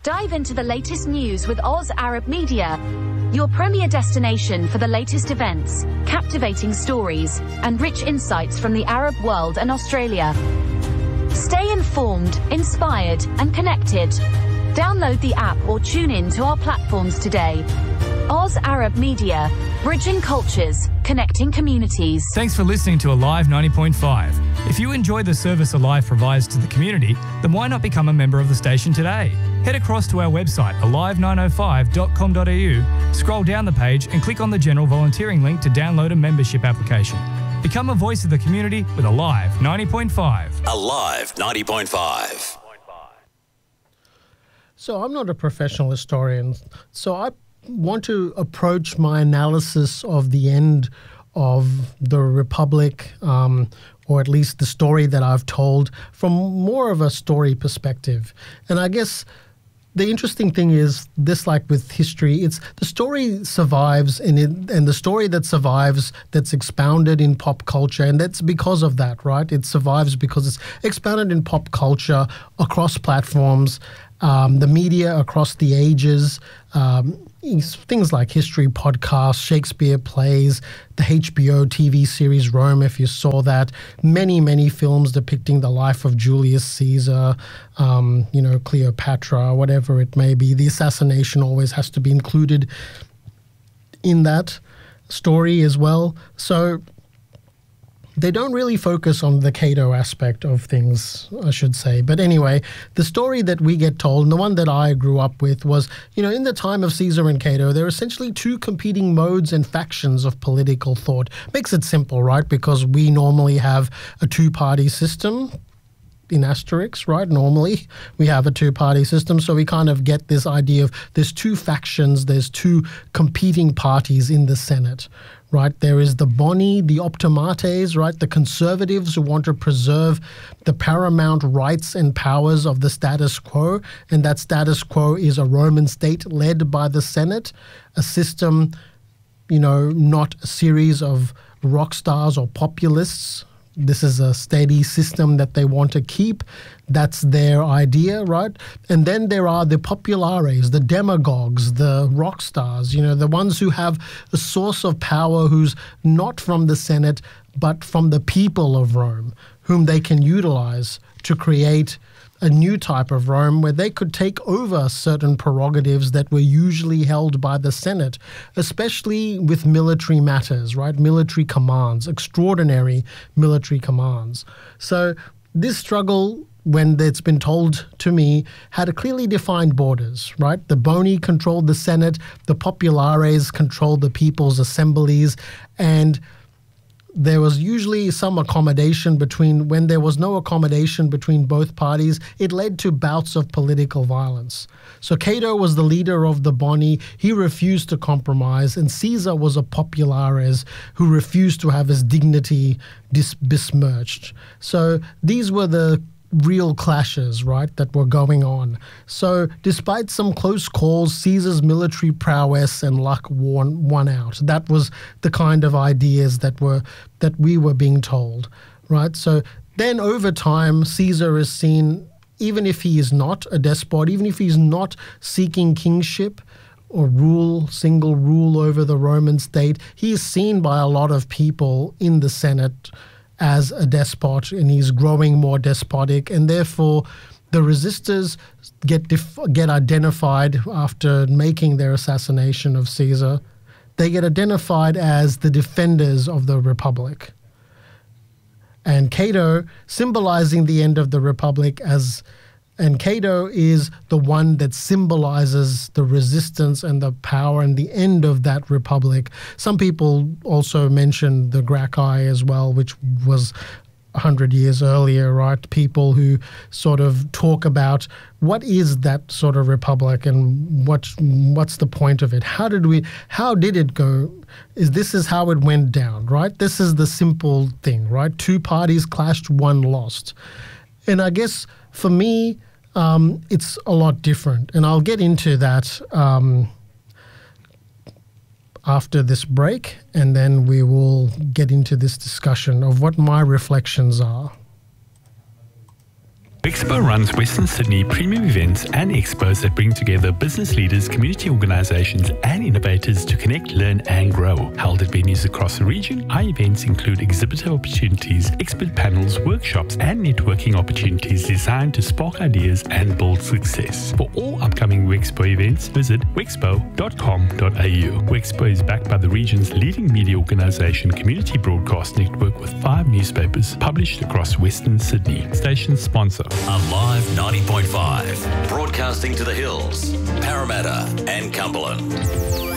Dive into the latest news with Oz Arab Media, your premier destination for the latest events, captivating stories, and rich insights from the Arab world and Australia. Stay informed, inspired, and connected. Download the app or tune in to our platforms today. Oz Arab Media, bridging cultures, connecting communities. Thanks for listening to Alive 90.5. If you enjoy the service Alive provides to the community, then why not become a member of the station today? Head across to our website, alive905.com.au, scroll down the page and click on the general volunteering link to download a membership application. Become a voice of the community with Alive 90.5. Alive 90.5. So I'm not a professional historian, so I want to approach my analysis of the end of the Republic, or at least the story that I've told, from more of a story perspective. And I guess the interesting thing is this, like with history, it's the story survives, and the story that survives, that's expounded in pop culture, and that's because of that, right? It survives because it's expounded in pop culture across platforms, the media across the ages, things like history podcasts, Shakespeare plays, the HBO TV series Rome, if you saw that, many, many films depicting the life of Julius Caesar, Cleopatra, whatever it may be. The assassination always has to be included in that story as well. So they don't really focus on the Cato aspect of things, I should say. But anyway, the story that we get told, and the one that I grew up with, was, in the time of Caesar and Cato, there are essentially two competing modes and factions of political thought. Makes it simple, right? Because we normally have a two-party system. In Asterix, right? Normally we have a two-party system, so we kind of get this idea of there's two factions, there's two competing parties in the Senate, right? There is the Boni, the Optimates, right? The conservatives who want to preserve the paramount rights and powers of the status quo, and that status quo is a Roman state led by the Senate, a system, not a series of rock stars or populists. This is a steady system that they want to keep. That's their idea, right? And then there are the populares, the demagogues, the rock stars, the ones who have a source of power who's not from the Senate, but from the people of Rome, whom they can utilize to create a new type of Rome where they could take over certain prerogatives that were usually held by the Senate, especially with military matters, right? Military commands, extraordinary military commands. So this struggle, when it's been told to me, had a clearly defined borders, right? The Boni controlled the Senate, the populares controlled the people's assemblies, and there was usually some accommodation between. When there was no accommodation between both parties, it led to bouts of political violence. So Cato was the leader of the Boni. He refused to compromise, and Caesar was a populares who refused to have his dignity besmirched. So these were the real clashes, right, that were going on. So despite some close calls, Caesar's military prowess and luck won out. That was the kind of ideas that we were being told, right? So then over time, Caesar is seen, even if he is not a despot, even if he's not seeking kingship or single rule over the Roman state, he is seen by a lot of people in the Senate as a despot, and he's growing more despotic, and therefore the resistors get identified after making their assassination of Caesar. They get identified as the defenders of the Republic. And Cato, symbolizing the end of the Republic, and Cato is the one that symbolizes the resistance and the power and the end of that republic. Some people also mention the Gracchi as well, which was 100 years earlier, right? People who sort of talk about what is that sort of republic and what's the point of it? How did it go? This is how it went down, right? This is the simple thing, right? Two parties clashed, one lost. And I guess for me, it's a lot different. And I'll get into that after this break, and then we will get into this discussion of what my reflections are. Wexpo runs Western Sydney premium events and expos that bring together business leaders, community organisations and innovators to connect, learn and grow. Held at venues across the region, our events include exhibitor opportunities, expert panels, workshops and networking opportunities designed to spark ideas and build success. For all upcoming Wexpo events, visit wexpo.com.au. Wexpo is backed by the region's leading media organisation, Community Broadcast Network, with 5 newspapers published across Western Sydney. Station sponsor. Alive 90.5. Broadcasting to the hills, Parramatta and Cumberland.